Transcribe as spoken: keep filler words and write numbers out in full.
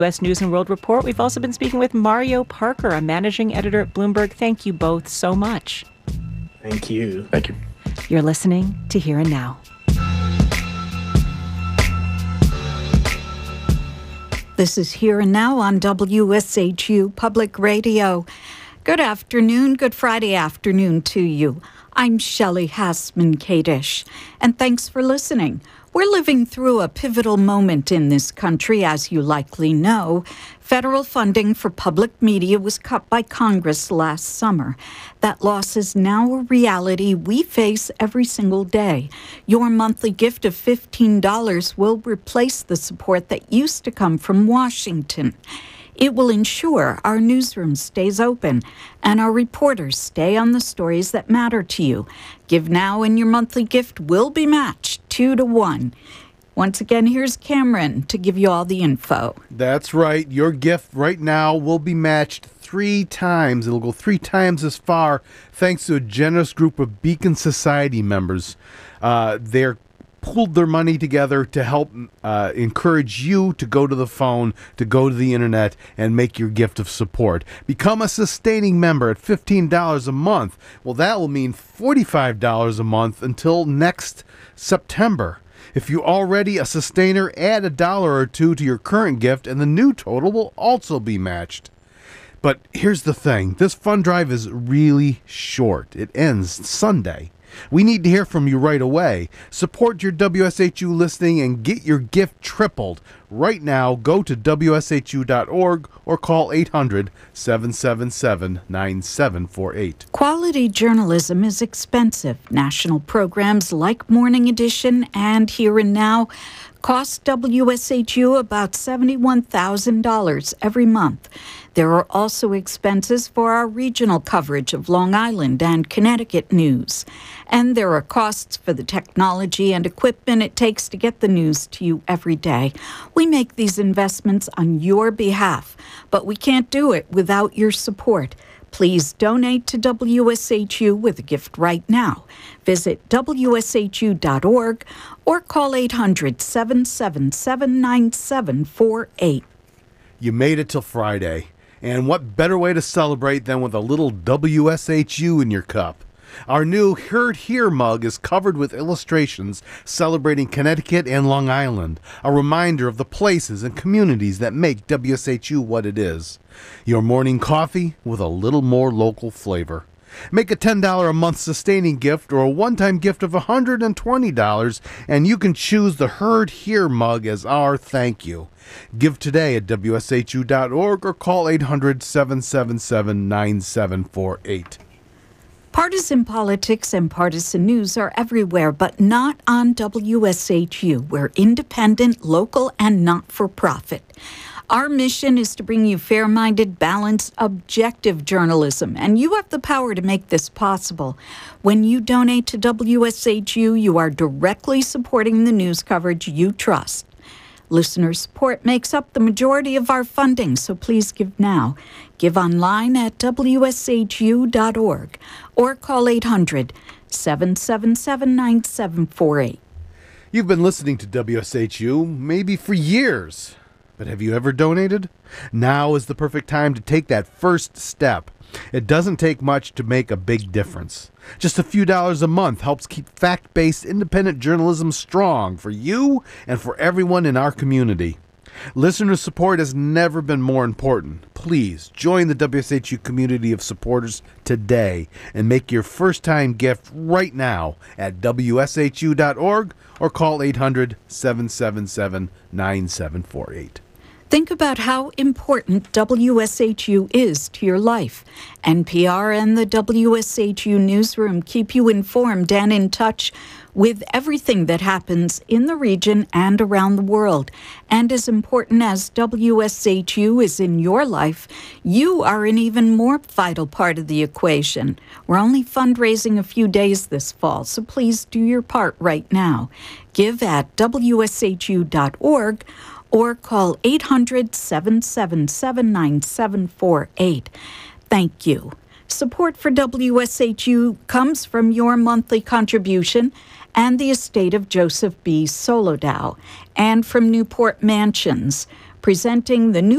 U S News and World Report. We've also been speaking with Mario Parker, a managing editor at Bloomberg. Thank you both so much. Thank you. Thank you. You're listening to Here and Now. This is Here and Now on W S H U Public Radio. Good afternoon, good Friday afternoon to you. I'm Shelley Hassman-Kadish, and thanks for listening. We're living through a pivotal moment in this country, as you likely know. Federal funding for public media was cut by Congress last summer. That loss is now a reality we face every single day. Your monthly gift of fifteen dollars will replace the support that used to come from Washington. It will ensure our newsroom stays open and our reporters stay on the stories that matter to you. Give now and your monthly gift will be matched two to one. Once again, here's Cameron to give you all the info. That's right. Your gift right now will be matched three times. It'll go three times as far thanks to a generous group of Beacon Society members. Uh, they're pooled their money together to help uh, encourage you to go to the phone, to go to the internet, and make your gift of support. Become a sustaining member at fifteen dollars a month. Well, that will mean forty-five dollars a month until next September. If you're already a sustainer, add a dollar or two to your current gift, and the new total will also be matched. But here's the thing. This fund drive is really short. It ends Sunday. We need to hear from you right away. Support your W S H U listening and get your gift tripled. Right now, go to W S H U dot org or call eight hundred, seven seven seven, nine seven four eight. Quality journalism is expensive. National programs like Morning Edition and Here and Now cost W S H U about seventy-one thousand dollars every month. There are also expenses for our regional coverage of Long Island and Connecticut news. And there are costs for the technology and equipment it takes to get the news to you every day. We make these investments on your behalf, but we can't do it without your support. Please donate to W S H U with a gift right now. Visit W S H U dot org or call eight hundred, seven seven seven, nine seven four eight. You made it till Friday. And what better way to celebrate than with a little W S H U in your cup? Our new Heard Here mug is covered with illustrations celebrating Connecticut and Long Island, a reminder of the places and communities that make W S H U what it is. Your morning coffee with a little more local flavor. Make a ten dollars a month sustaining gift or a one-time gift of one hundred twenty dollars, and you can choose the Heard Here mug as our thank you. Give today at W S H U dot org or call eight hundred, seven seven seven, nine seven four eight. Partisan politics and partisan news are everywhere, but not on W S H U. We're independent, local, and not-for-profit. Our mission is to bring you fair-minded, balanced, objective journalism, and you have the power to make this possible. When you donate to W S H U, you are directly supporting the news coverage you trust. Listener support makes up the majority of our funding, so please give now. Give online at W S H U dot org or call eight hundred, seven seven seven, nine seven four eight. You've been listening to W S H U maybe for years. But have you ever donated? Now is the perfect time to take that first step. It doesn't take much to make a big difference. Just a few dollars a month helps keep fact-based independent journalism strong for you and for everyone in our community. Listener support has never been more important. Please join the W S H U community of supporters today and make your first-time gift right now at W S H U dot org or call eight hundred, seven seven seven, nine seven four eight. Think about how important W S H U is to your life. N P R and the W S H U newsroom keep you informed and in touch with everything that happens in the region and around the world. And as important as W S H U is in your life, you are an even more vital part of the equation. We're only fundraising a few days this fall, so please do your part right now. Give at W S H U dot org or call eight hundred, seven seven seven, nine seven four eight. Thank you. Support for W S H U comes from your monthly contribution and the estate of Joseph B. Solodow, and from Newport Mansions, presenting the new